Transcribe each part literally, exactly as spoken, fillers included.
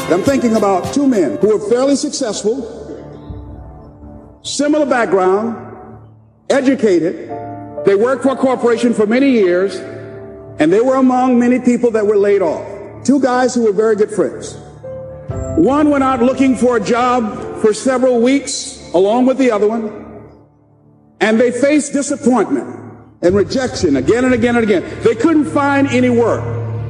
I'm thinking about two men who were fairly successful, similar background, educated. They worked for a corporation for many years, and they were among many people that were laid off. Two guys who were very good friends. One went out looking for a job for several weeks along with the other one, and they faced disappointment and rejection again and again and again. They couldn't find any work.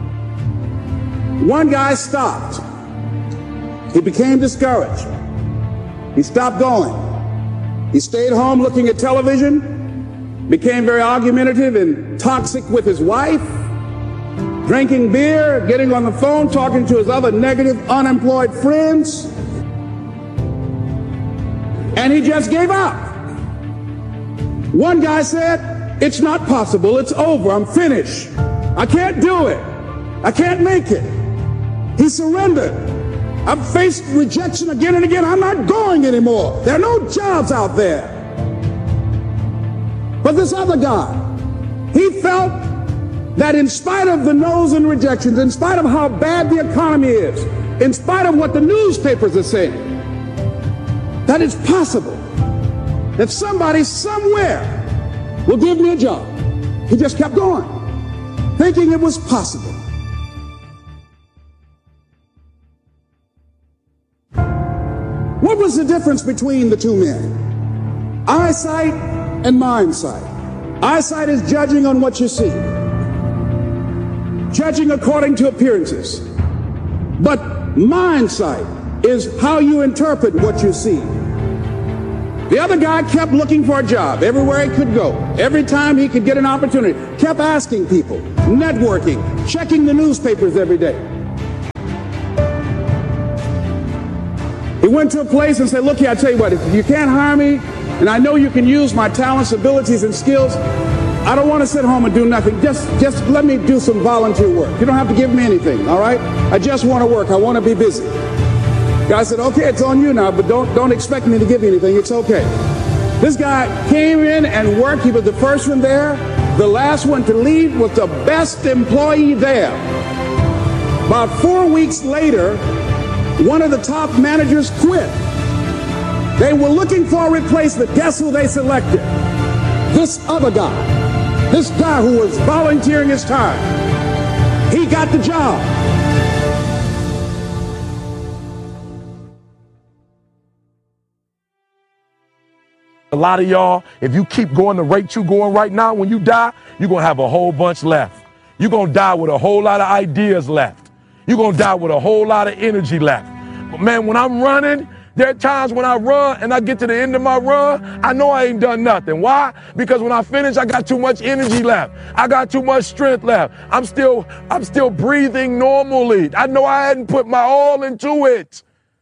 One guy stopped. He became discouraged. He stopped going. He stayed home looking at television, became very argumentative and toxic with his wife, drinking beer, getting on the phone, talking to his other negative, unemployed friends. And he just gave up. One guy said, "It's not possible. It's over. I'm finished. I can't do it. I can't make it." He surrendered. I've faced rejection again and again. I'm not going anymore. There are no jobs out there. But this other guy, he felt that in spite of the no's and rejections, in spite of how bad the economy is, in spite of what the newspapers are saying, that it's possible that somebody somewhere will give me a job. He just kept going, thinking it was possible. What was the difference between the two men? Eyesight and mindsight. Eyesight is judging on what you see, judging according to appearances. But mindsight is how you interpret what you see. The other guy kept looking for a job everywhere he could go. Every time he could get an opportunity, kept asking people, networking, checking the newspapers every day. He went to a place and said, "Look here, I tell you what, if you can't hire me, and I know you can use my talents, abilities, and skills, I don't want to sit home and do nothing. Just, just let me do some volunteer work. You don't have to give me anything, all right? I just want to work. I want to be busy." Guy said, "Okay, it's on you now, but don't, don't expect me to give you anything. It's okay." This guy came in and worked. He was the first one there. The last one to leave was the best employee there. About four weeks later, one of the top managers quit. They were looking for a replacement. Guess who they selected? This other guy. This guy who was volunteering his time. He got the job. A lot of y'all, if you keep going the rate you're going right now, when you die, you're going to have a whole bunch left. You're going to die with a whole lot of ideas left. You're going to die with a whole lot of energy left. But man, when I'm running, there are times when I run and I get to the end of my run, I know I ain't done nothing. Why? Because when I finish, I got too much energy left. I got too much strength left. I'm still, I'm still breathing normally. I know I hadn't put my all into it.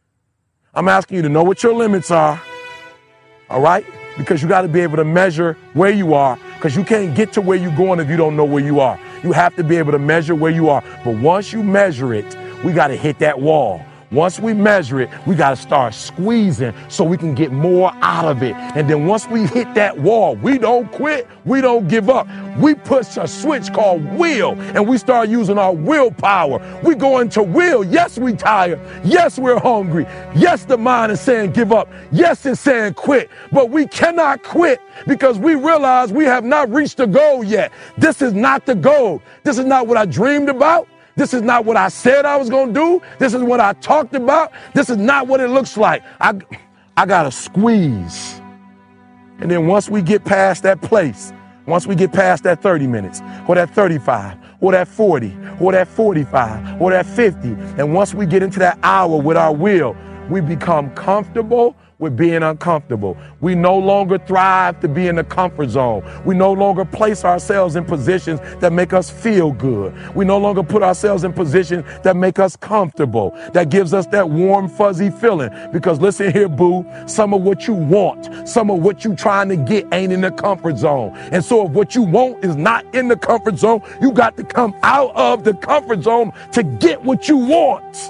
I'm asking you to know what your limits are. All right? Because you got to be able to measure where you are, because you can't get to where you're going if you don't know where you are. You have to be able to measure where you are. But once you measure it, we got to hit that wall. Once we measure it, we got to start squeezing so we can get more out of it. And then once we hit that wall, we don't quit. We don't give up. We push a switch called will, and we start using our willpower. We go into will. Yes, we tired. Yes, we're hungry. Yes, the mind is saying give up. Yes, it's saying quit. But we cannot quit because we realize we have not reached the goal yet. This is not the goal. This is not what I dreamed about. This is not what I said I was going to do. This is what I talked about. This is not what it looks like. I, I got to squeeze. And then once we get past that place, once we get past that thirty minutes, or that thirty-five, or that forty, or that forty-five, or that fifty, and once we get into that hour with our will, we become comfortable with being uncomfortable. We no longer thrive to be in the comfort zone. We no longer place ourselves in positions that make us feel good. We no longer put ourselves in positions that make us comfortable, that gives us that warm, fuzzy feeling. Because listen here, boo, some of what you want, some of what you trying to get ain't in the comfort zone. And so if what you want is not in the comfort zone, you got to come out of the comfort zone to get what you want.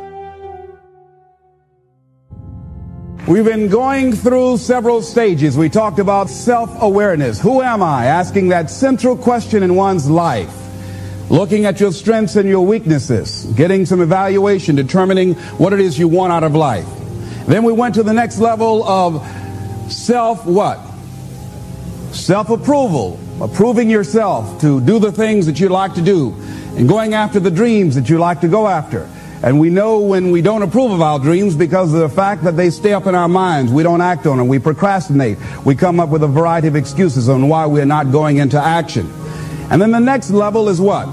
We've been going through several stages. We talked about self-awareness. Who am I? Asking that central question in one's life. looking at your strengths and your weaknesses, getting some evaluation, determining what it is you want out of life. Then we went to the next level of self what? Self-approval, approving yourself to do the things that you like to do and going after the dreams that you like to go after. And we know when we don't approve of our dreams because of the fact that they stay up in our minds. We don't act on them. We procrastinate. We come up with a variety of excuses on why we're not going into action. And then the next level is what?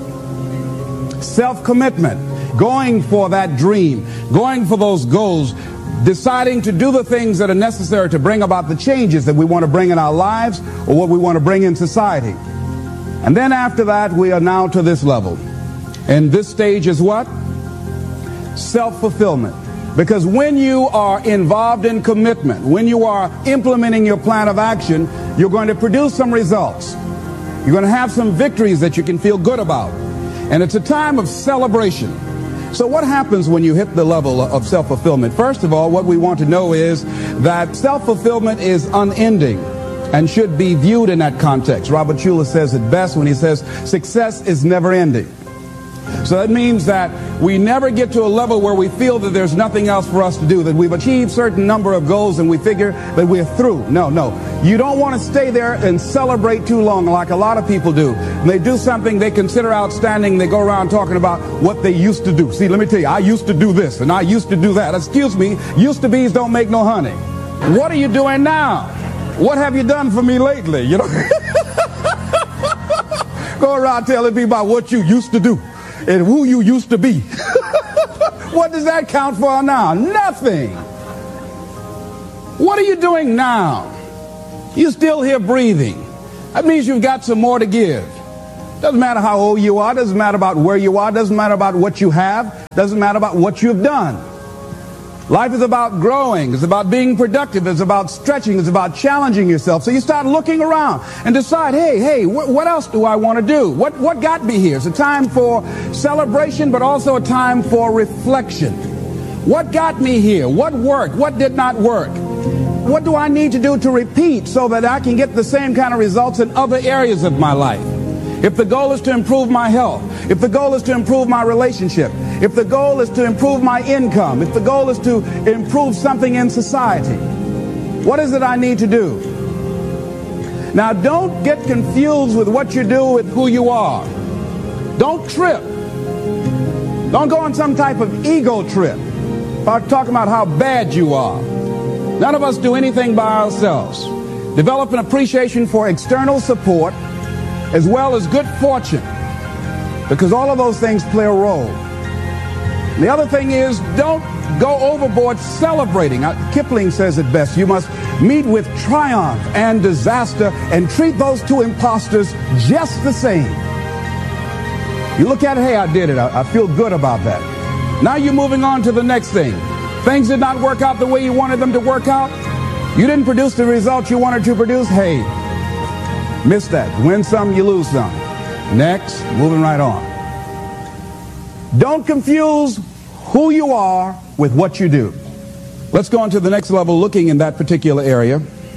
Self-commitment. Going for that dream. Going for those goals. Deciding to do the things that are necessary to bring about the changes that we want to bring in our lives or what we want to bring in society. And then after that, we are now to this level. And this stage is what? Self-fulfillment. Because when you are involved in commitment, when you are implementing your plan of action, you're going to produce some results. You're going to have some victories that you can feel good about. And it's a time of celebration. So what happens when you hit the level of self-fulfillment? First of all, what we want to know is that self-fulfillment is unending and should be viewed in that context. Robert Schuller says it best when he says success is never ending. So that means that we never get to a level where we feel that there's nothing else for us to do, that we've achieved a certain number of goals and we figure that we're through. No, no. You don't want to stay there and celebrate too long like a lot of people do. When they do something they consider outstanding, they go around talking about what they used to do. See, let me tell you, I used to do this and I used to do that. Excuse me, used to be's don't make no honey. What are you doing now? What have you done for me lately? You know, go around telling me about what you used to do and who you used to be. What does that count for now? Nothing. What are you doing now? You're still here breathing. That means you've got some more to give. Doesn't matter how old you are. Doesn't matter about where you are. Doesn't matter about what you have. Doesn't matter about what you've done. Life is about growing. It's about being productive. It's about stretching. It's about challenging yourself. So you start looking around and decide, hey, hey, wh what else do I want to do? What, what got me here? It's a time for celebration, but also a time for reflection. What got me here? What worked? What did not work? What do I need to do to repeat so that I can get the same kind of results in other areas of my life? If the goal is to improve my health, if the goal is to improve my relationship, if the goal is to improve my income, if the goal is to improve something in society, what is it I need to do? Now, don't get confused with what you do with who you are. Don't trip. Don't go on some type of ego trip about talking about how bad you are. None of us do anything by ourselves. Develop an appreciation for external support as well as good fortune, because all of those things play a role. The other thing is, don't go overboard celebrating. Kipling says it best. You must meet with triumph and disaster and treat those two imposters just the same. You look at it, hey, I did it. I, I feel good about that. Now you're moving on to the next thing. Things did not work out the way you wanted them to work out. You didn't produce the results you wanted to produce. Hey, miss that. Win some, you lose some. Next, moving right on. Don't confuse who you are with what you do. Let's go on to the next level, looking in that particular area.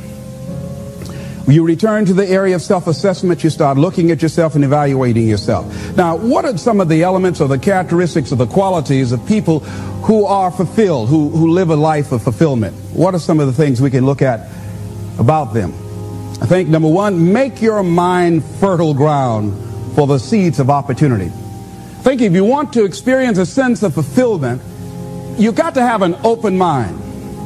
You return to the area of self-assessment. You start looking at yourself and evaluating yourself. Now, what are some of the elements or the characteristics or the qualities of people who are fulfilled, who, who live a life of fulfillment? What are some of the things we can look at about them? I think, number one, make your mind fertile ground for the seeds of opportunity. I think if you want to experience a sense of fulfillment, you've got to have an open mind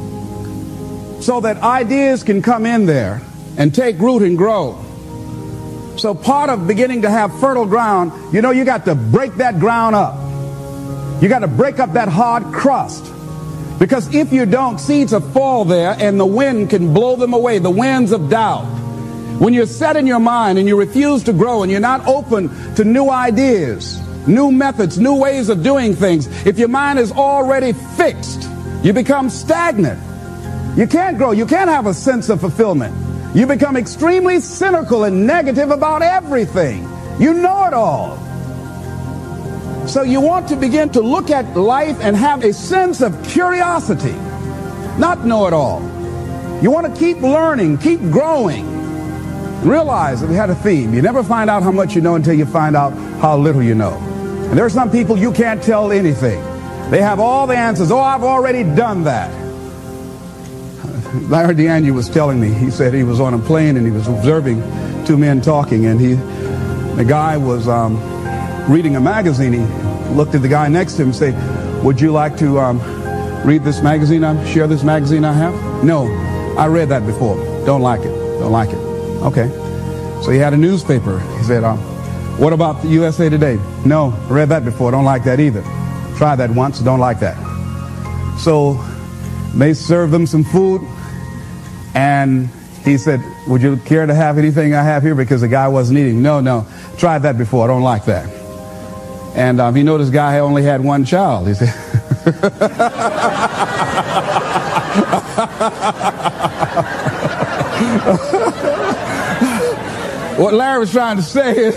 so that ideas can come in there and take root and grow. So part of beginning to have fertile ground, you know, you got to break that ground up. You got to break up that hard crust. Because if you don't, seeds will fall there and the wind can blow them away, the winds of doubt. When you're set in your mind and you refuse to grow and you're not open to new ideas, new methods, new ways of doing things, if your mind is already fixed, you become stagnant. You can't grow. You can't have a sense of fulfillment. You become extremely cynical and negative about everything. You know it all. So you want to begin to look at life and have a sense of curiosity, not know it all. You want to keep learning, keep growing. Realize that we had a theme. You never find out how much you know until you find out how little you know. And there are some people you can't tell anything. They have all the answers. Oh, I've already done that. Larry DeAngelo was telling me, he said he was on a plane and he was observing two men talking, and he, the guy was um, reading a magazine. He looked at the guy next to him and said, would you like to um, read this magazine, I share this magazine I have? No, I read that before. Don't like it. Don't like it. Okay. So he had a newspaper. He said, um, what about the U S A Today? No, I read that before. Don't like that either. Tried that once. Don't like that. So they served them some food, and he said, would you care to have anything I have here? Because the guy wasn't eating. No, no, tried that before. I don't like that. And um, he noticed this guy only had one child. He said, what Larry was trying to say is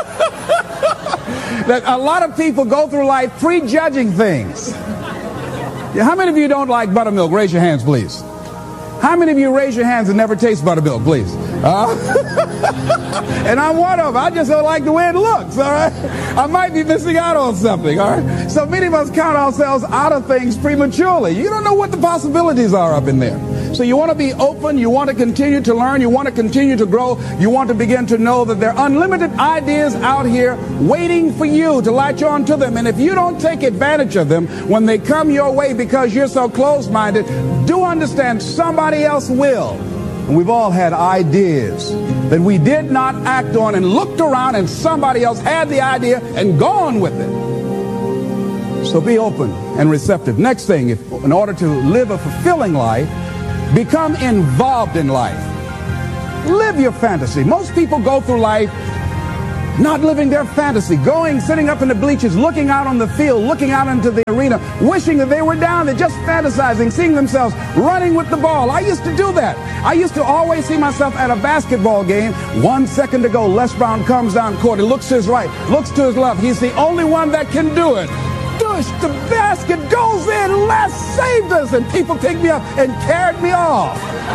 that a lot of people go through life prejudging things. How many of you don't like buttermilk? Raise your hands, please. How many of you raise your hands and never taste buttermilk, please? Uh, and I'm one of them. I just don't like the way it looks, all right? I might be missing out on something, all right? So many of us count ourselves out of things prematurely. You don't know what the possibilities are up in there. So you want to be open, you want to continue to learn, you want to continue to grow, you want to begin to know that there are unlimited ideas out here waiting for you to latch on to them. And if you don't take advantage of them when they come your way because you're so closed-minded, do understand somebody else will. And we've all had ideas that we did not act on and looked around and somebody else had the idea and gone with it. So be open and receptive. Next thing, if, in order to live a fulfilling life, become involved in life. Live your fantasy. Most people go through life not living their fantasy, going, sitting up in the bleachers, looking out on the field, looking out into the arena, wishing that they were down there, just fantasizing, seeing themselves running with the ball. I used to do that. I used to always see myself at a basketball game. One second to go, Les Brown comes down court. He looks to his right, looks to his left. He's the only one that can do it. Dush, the basket goes in. Les saved us. And people picked me up and carried me off.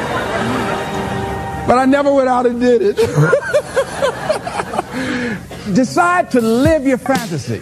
But I never went out and did it. Decide to live your fantasy.